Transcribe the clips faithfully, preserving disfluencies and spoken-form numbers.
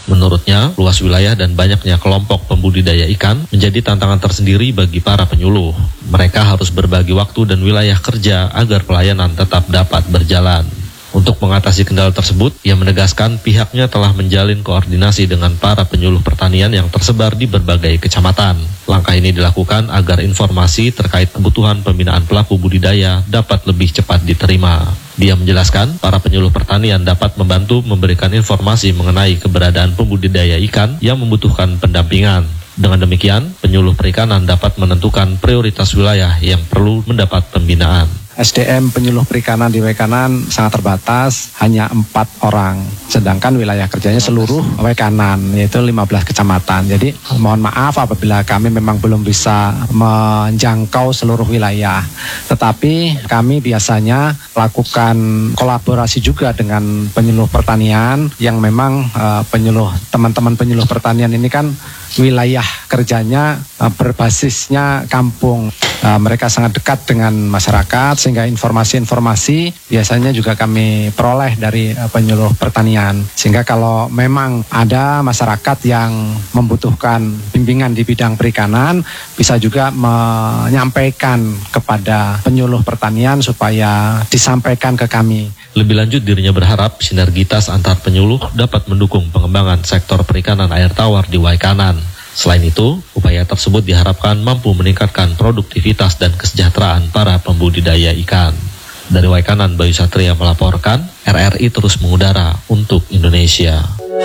Menurutnya, luas wilayah dan banyaknya kelompok pembudidaya ikan menjadi tantangan tersendiri bagi para penyuluh. Mereka harus berbagi waktu dan wilayah kerja agar pelayanan tetap dapat berjalan. Untuk mengatasi kendala tersebut, ia menegaskan pihaknya telah menjalin koordinasi dengan para penyuluh pertanian yang tersebar di berbagai kecamatan. Langkah ini dilakukan agar informasi terkait kebutuhan pembinaan pelaku budidaya dapat lebih cepat diterima. Dia menjelaskan, para penyuluh pertanian dapat membantu memberikan informasi mengenai keberadaan pembudidaya ikan yang membutuhkan pendampingan. Dengan demikian, penyuluh perikanan dapat menentukan prioritas wilayah yang perlu mendapat pembinaan. S D M penyuluh perikanan di Waikanan sangat terbatas, hanya empat orang. Sedangkan wilayah kerjanya seluruh Waikanan, yaitu lima belas kecamatan. Jadi mohon maaf apabila kami memang belum bisa menjangkau seluruh wilayah. Tetapi kami biasanya lakukan kolaborasi juga dengan penyuluh pertanian yang memang uh, penyuluh teman-teman penyuluh pertanian ini kan wilayah kerjanya uh, berbasisnya kampung. Uh, mereka sangat dekat dengan masyarakat sehingga informasi-informasi biasanya juga kami peroleh dari uh, penyuluh pertanian. Sehingga kalau memang ada masyarakat yang membutuhkan bimbingan di bidang perikanan, bisa juga menyampaikan kepada penyuluh pertanian supaya disampaikan ke kami. Lebih lanjut, dirinya berharap sinergitas antar penyuluh dapat mendukung pengembangan sektor perikanan air tawar di Waikanan. Selain itu, upaya tersebut diharapkan mampu meningkatkan produktivitas dan kesejahteraan para pembudidaya ikan. Dari Waikanan, Bayu Satria melaporkan, R R I terus mengudara untuk Indonesia.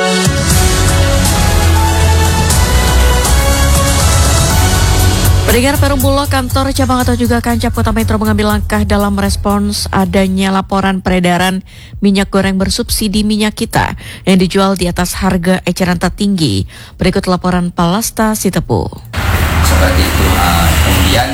Pendengar Perum Bulog, kantor cabang atau juga Kancap Kota Metro mengambil langkah dalam merespons adanya laporan peredaran minyak goreng bersubsidi Minyak Kita yang dijual di atas harga eceran tertinggi. Berikut laporan Palasta Sitepu. Seperti itu. Uh, kemudian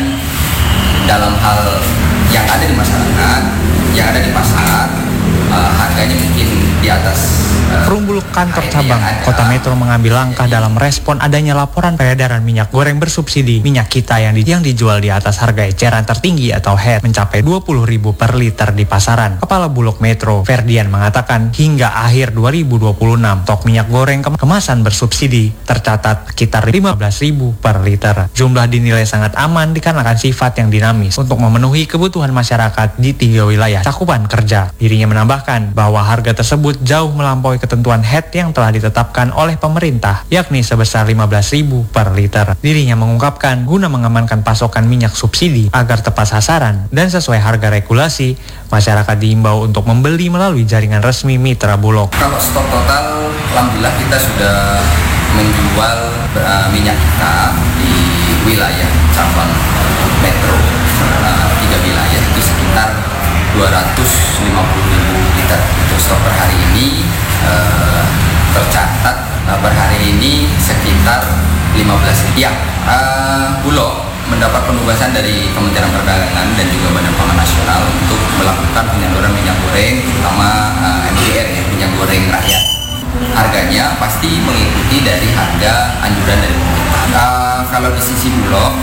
dalam hal yang ada di masyarakat, yang ada di pasar, uh, harganya mungkin di atas. Perum Bulog kantor cabang Kota Metro mengambil langkah dalam respon adanya laporan peredaran minyak goreng bersubsidi Minyak Kita yang, di, yang dijual di atas harga eceran tertinggi atau H E T mencapai dua puluh ribu per liter di pasaran. Kepala Bulog Metro, Ferdian, mengatakan hingga akhir dua ribu dua puluh enam stok minyak goreng kemasan bersubsidi tercatat sekitar lima belas ribu per liter. Jumlah dinilai sangat aman dikarenakan sifat yang dinamis untuk memenuhi kebutuhan masyarakat di tiga wilayah cakupan kerja. Dirinya menambahkan bahwa harga tersebut jauh melampaui ketentuan H E T yang telah ditetapkan oleh pemerintah, yakni sebesar lima belas ribu per liter. Dirinya mengungkapkan guna mengamankan pasokan minyak subsidi agar tepat sasaran dan sesuai harga regulasi, masyarakat diimbau untuk membeli melalui jaringan resmi mitra Bulog. Kalau stok total, alhamdulillah kita sudah menjual uh, minyak kita di wilayah cabang Metro, uh, tiga wilayah itu sekitar dua ratus lima puluh ribu liter. Untuk stok per hari ini Uh, tercatat uh, per hari ini sekitar lima belas ribu. Ya, uh, Bulog mendapat penugasan dari Kementerian Perdagangan dan juga Badan Pangan Nasional untuk melakukan penyaluran minyak goreng, terutama uh, M G R ya, minyak goreng rakyat. Harganya pasti mengikuti dari harga anjuran dari pemerintah. Uh, kalau di sisi Bulog,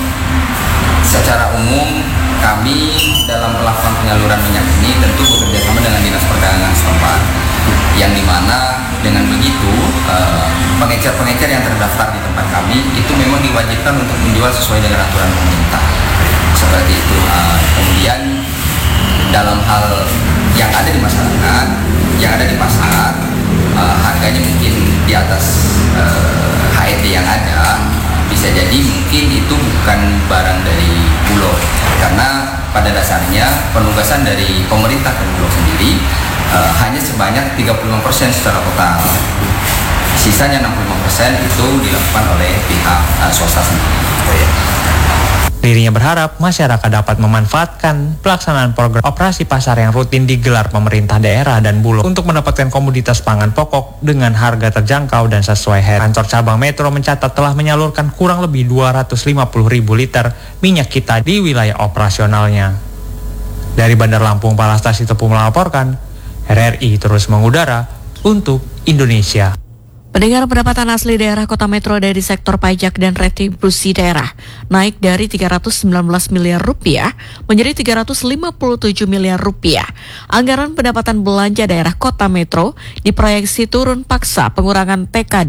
secara umum kami dalam melakukan penyaluran minyak ini tentu bekerjasama dengan Dinas Perdagangan setempat, yang dimana dengan begitu uh, pengecer-pengecer yang terdaftar di tempat kami itu memang diwajibkan untuk menjual sesuai dengan aturan pemerintah. Seperti itu. Uh, kemudian dalam hal yang ada di masyarakat, yang ada di pasar, uh, harganya mungkin di atas uh, H E T yang ada. Bisa jadi mungkin itu bukan barang dari Bulog, karena pada dasarnya penugasan dari pemerintah dan Bulog sendiri uh, hanya sebanyak tiga puluh lima persen secara total. Sisanya enam puluh lima persen itu dilakukan oleh pihak uh, swasta sendiri. Oh, ya. Dirinya berharap masyarakat dapat memanfaatkan pelaksanaan program operasi pasar yang rutin digelar pemerintah daerah dan Bulog untuk mendapatkan komoditas pangan pokok dengan harga terjangkau dan sesuai H E T. Kantor cabang Metro mencatat telah menyalurkan kurang lebih dua ratus lima puluh ribu liter minyak kita di wilayah operasionalnya. Dari Bandar Lampung, Palasta Sitepu melaporkan, R R I terus mengudara untuk Indonesia. Pendengar, pendapatan asli daerah Kota Metro dari sektor pajak dan retribusi daerah naik dari tiga ratus sembilan belas miliar rupiah menjadi tiga ratus lima puluh tujuh miliar rupiah. Anggaran pendapatan belanja daerah Kota Metro diproyeksi turun paksa pengurangan T K D